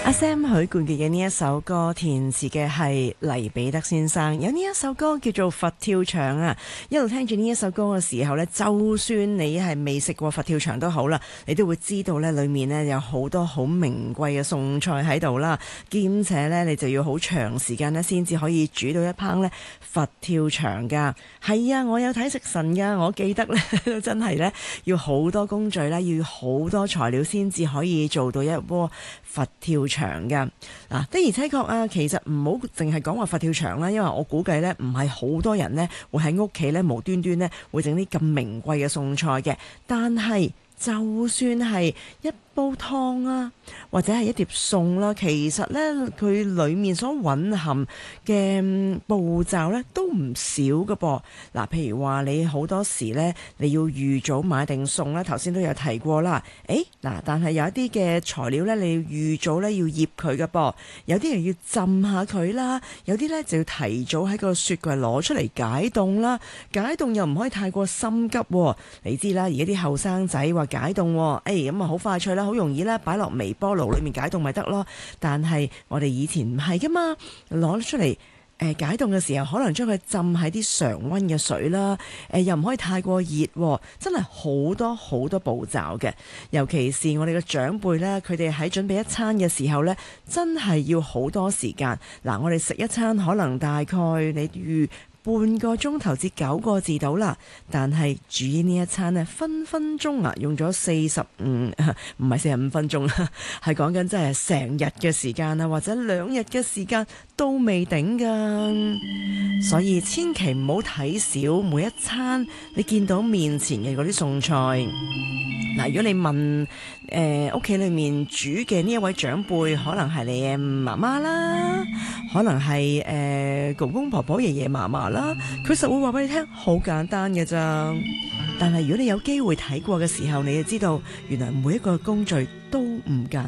阿 Sam 許冠傑嘅呢一首歌填詞嘅係黎彼得先生，有呢一首歌叫做佛跳牆啊。一路聽住呢一首歌嘅時候呢，就算你係未食過佛跳牆都好啦，你都會知道呢裏面呢有好多好名貴嘅餸菜喺度啦，兼且呢，你就要好長時間呢先至可以煮到一烹呢佛跳牆噶。係啊，我有睇食神噶，我記得呢真係呢要好多工序啦，要好多材料先至可以做到一鍋佛跳牆噶。嗱，的而且確啊，其實唔好淨係講話佛跳牆啦，因為我估計呢唔係好多人呢會喺屋企呢無端端呢會整啲咁名貴嘅餸菜嘅，但係就算係一煲湯啦，或者係一碟餸啦，其實呢佢裡面所蘊含嘅步驟呢都唔少㗎噃。嗱，譬如話你好多時呢，你要預早買定餸啦，頭先都有提過啦。但係有一啲嘅材料呢，你要預早呢要醃佢㗎噃，有啲人要浸下佢啦，有啲呢就要提早喺個雪櫃攞出嚟解凍啦。解凍又唔可以太過心急喎，你知啦，而家啲後生仔話解凍喎，咁啊好快脆啦，好容易啦，擺落微波爐裏面解凍咪得咯。但係我哋以前唔係噶嘛，攞出嚟解凍嘅時候，可能將佢浸喺啲常溫嘅水啦，又唔可以太過熱，真係好多好多步驟嘅。尤其是我哋嘅長輩呢，佢哋喺準備一餐嘅時候呢，真係要好多時間。嗱，我哋食一餐可能大概你預半個鐘頭至9個字到啦，但係煮呢一餐呢，分分鐘啊用咗唔係45分鐘啦，係講緊真係成日嘅時間啊，或者2日嘅時間都未頂㗎。所以千祈唔好睇少每一餐你見到面前嘅嗰啲餸菜。嗱，如果你問屋企裏面煮嘅呢一位長輩，可能係你嘅媽媽啦，可能係公公婆婆、爺爺嫲嫲啦，佢實會話俾你聽，好簡單嘅咋。但係如果你有機會睇過嘅時候，你就知道原來每一個工序都唔簡